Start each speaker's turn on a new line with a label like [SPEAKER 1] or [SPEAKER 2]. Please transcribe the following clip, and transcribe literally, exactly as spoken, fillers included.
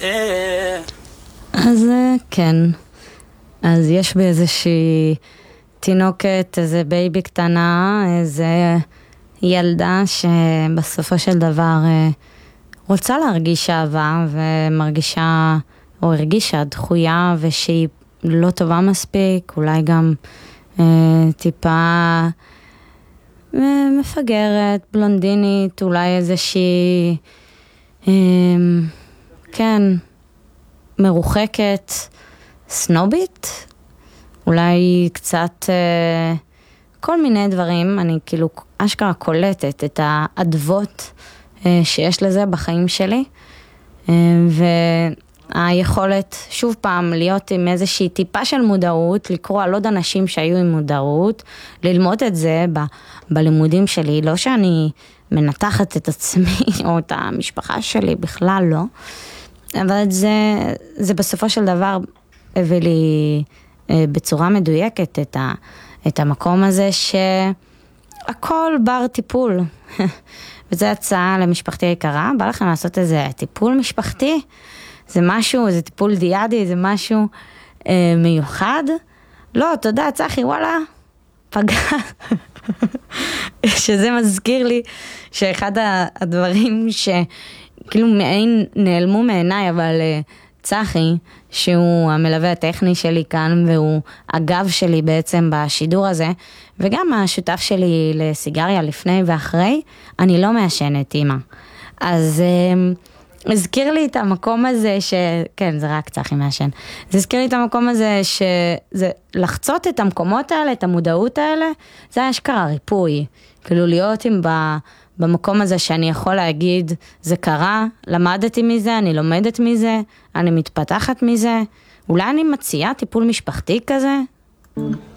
[SPEAKER 1] אז כן, אז יש באיזושהי תינוקת, איזה בייבי קטנה, איזה ילדה שבסופו של דבר רוצה להרגיש אהבה ומרגישה, או הרגישה דחויה ושהיא לא טובה מספיק, אולי גם אה, טיפה מפגרת, בלונדינית, אולי איזושהי, אה, כן, מרוחקת, סנובית, אולי קצת אה, כל מיני דברים, אני כאילו אשכרה קולטת את האדוות אה, שיש לזה בחיים שלי, אה, והיכולת שוב פעם להיות עם איזושהי טיפה של מודעות, לקרוא על עוד אנשים שהיו עם מודעות, ללמוד את זה ב, בלימודים שלי, לא שאני מנתחת את עצמי או את המשפחה שלי, בכלל לא, אבל זה, זה בסופו של דבר הביא לי בצורה מדויקת את, ה, את המקום הזה שהכל בר טיפול. וזו הצעה למשפחתי היקרה, בא לכם לעשות איזה טיפול משפחתי, זה משהו, זה טיפול דיאדי, זה משהו אה, מיוחד. לא, תודה, צחי, וואלה, פגע. שזה מזכיר לי שאחד הדברים שכאילו מעין נעלמו מעיניי, אבל צחי, שהוא המלווה הטכני שלי כאן, והוא הגב שלי בעצם בשידור הזה, וגם השותף שלי לסיגריה לפני ואחרי, אני לא מעשנת, אמא. אז אה, הזכיר לי את המקום הזה, ש... כן, זה רק צחי מעשן. זה הזכיר לי את המקום הזה, שזה לחצות את המקומות האלה, את המודעות האלה, זה היה אשכרה ריפוי. כאילו להיות עם ב... במקום הזה שאני יכול להגיד, זה קרה, למדתי מזה, אני לומדת מזה, אני מתפתחת מזה, אולי אני מציעה טיפול משפחתי כזה?